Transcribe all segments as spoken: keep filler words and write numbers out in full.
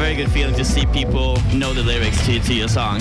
very good feeling to see people know the lyrics to, to your song.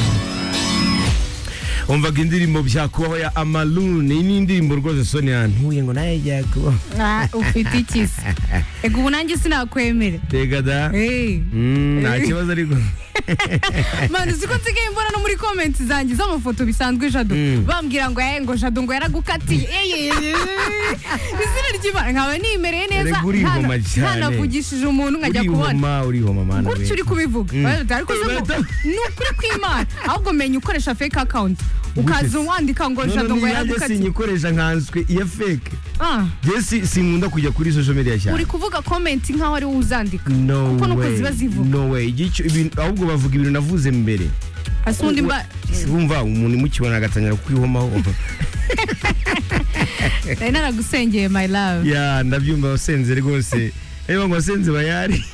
umvaga indirimbo byakubaho ya Amalune ni indirimbo rwose Sonia ntuye ngo naye yakubaho ah ufite ikisi ego ubu nanjye sinakwemera tega da eh nta kibazo ariko manu siko nsigaye mbona no muri comments zanjye z'amafoto bisanzwe Jado bambwira ngo eh ngo Jado ngo yaragukatiye izina ry'Imana nkaba nimereye neza ntanavugishije umuntu nkajya kubona uri homa mana we gutyo uri kubivuga ariko ni ukuri kw'Imana ahubwo menya ukoresha fake account ukaza wandika ngo Jado ngo yaragukatiye sinyikoresha nkanswe iya fake ah Jesse sinkunda kujya kuri social media cyane uri kuvuga comment nkaho ari uzandika kuko nuko ziba zivuga no way igice ahubwo bavuga ibintu navuze mbere asundi mba bumva umuntu mukibona agatanyira kwihomaho Nari naragusengeye my love ya ndabyumva wasenze rwose eyo ngo wasenze bayari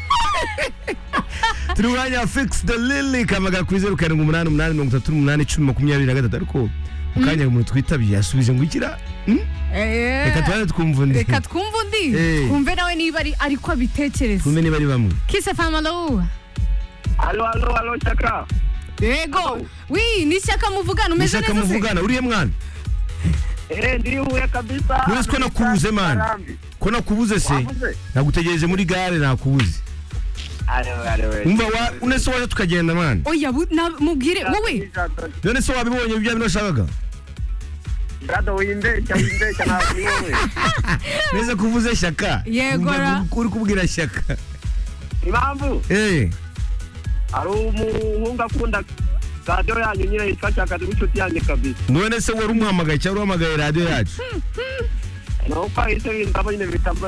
Turwanya fix the lily kamaga kuri zero karindwi umunani umunani mirongo itatu n'umunani icumi makumyabiri na gatatu ariko ukanya umuntu twitabye yasubije ngo ikira eh reka twari twumva undi reka twumva undi kumve nawe niba ari ariko abitekereza kumve niba ari bamwe Kiss F M allo allo allo allo Chaka yego wi ni Chaka muvugana umeze neza Chaka muvugana uriye mwana eh ndi huye kabisa Nuri ko nakubuze man ko nakubuze se nagutegereje muri gare nakubuze umva wa unese waje tukagenda man oya mubwire wowe none se wabibonye ibyo binashakaga Jado winde cyawinde cyana niwe neza kuvuze Shaka yego uri kubwira Shaka impamvu eh ari umuhungu akunda radio yanyu nyine yitwa Shaka ducuti yanyu kabisa none se wari umuhamagaye cyangwa uhamagaye radio yacu no kwa ise ndabo nyine bitamba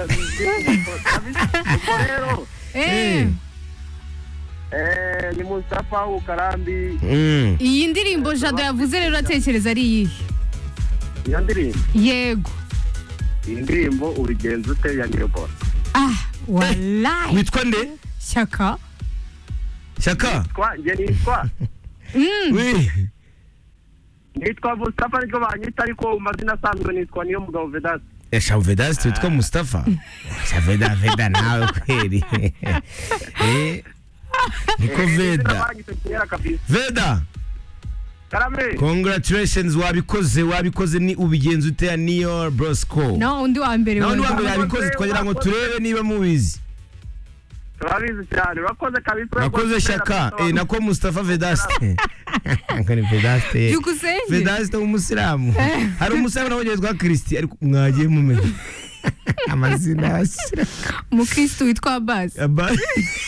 rero eh eh ni Mustafa Ukarambi iyi ndirimbo Jado yavuze rero atekereza ari iyi iyo ndirimbo yego iyi ndirimbo urigenza ute ya Nirobot ah wallahi witwa nde Shaka Shaka kwa nje nitwa we nitwa Mustafa niko banyita ariko umazina asanzwe nitwa niyo mugabo Vedas Esha Vedas twitwa Mustafa Esha Veda Veda nawe kweli eh niko Veda Veda Karame congratulations wabikoze wabikoze ni ubigenza ute ya Neo Brosco no undi wa mbere no undi wa mbere yabikoze twagira ngo turebe niba mubizi turabizi cyane urakoze kabisa nakoze Shaka eh nako Mustafa Vedas ngani Vedas Vedas umusilamu hari umusilamu nabonye twa Kristi ariko mwagiye mumenye amazina asira mukristo witwa Abbas Abbas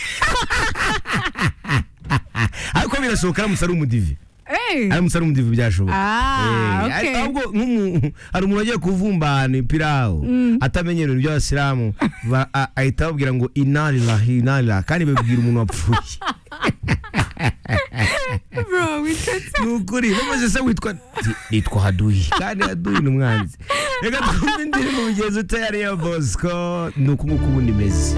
ariko birashoboka musari umudivi eh ari musari umudivi byashoboka ah okay ahubwo nk'umuntu hari umuntu agiye kuvumbana pirawo atamenye ibintu by'abasilamu ahita babwira ngo inna lillahi inna lillahi kandi babwira umuntu wapfuye bro witetse nukuri bamaze se witwa nitwa Haduyi kandi Haduyi n'umwanzi reka twumve indirimbo bigenze utayari ya Bosco nuko nguko ubundi meze